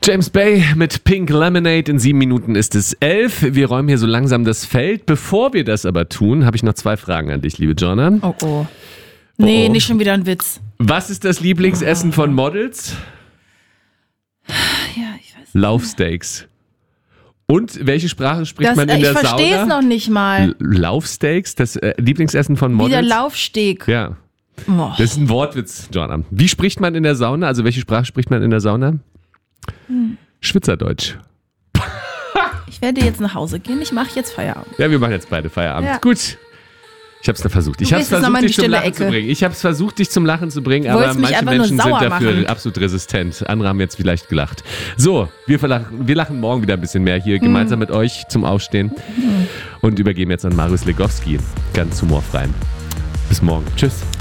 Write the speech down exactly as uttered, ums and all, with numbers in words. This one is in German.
James Bay mit Pink Lemonade. In sieben Minuten ist es elf. Wir räumen hier so langsam das Feld. Bevor wir das aber tun, habe ich noch zwei Fragen an dich, liebe Jonna. Oh oh. Nee, oh, oh. nicht schon wieder ein Witz. Was ist das Lieblingsessen von Models? Ja, ich weiß nicht. Laufsteaks. Und welche Sprache spricht Das, man in ich der Sauna? Ich verstehe es noch nicht mal. L- Laufsteaks, das äh, Lieblingsessen von Models? Wie der Laufsteg. Ja. Oh. Das ist ein Wortwitz, Jonna. Wie spricht man in der Sauna? Also welche Sprache spricht man in der Sauna? Hm. Schwitzerdeutsch. Ich werde jetzt nach Hause gehen. Ich mache jetzt Feierabend. Ja, wir machen jetzt beide Feierabend. Ja. Gut. Ich hab's da versucht. Ich Du hab's gehst jetzt noch versucht, mal in die dich zum stille Lachen zu Ecke. bringen. Ich hab's versucht, dich zum Lachen zu bringen, Du aber wolltest mich manche einfach nur Menschen sind sauer dafür machen. absolut resistent. Andere haben jetzt vielleicht gelacht. So, wir, verlachen, wir lachen morgen wieder ein bisschen mehr hier, gemeinsam mit euch zum Aufstehen und übergeben jetzt an Marius Legowski. Ganz humorfrei. Bis morgen. Tschüss.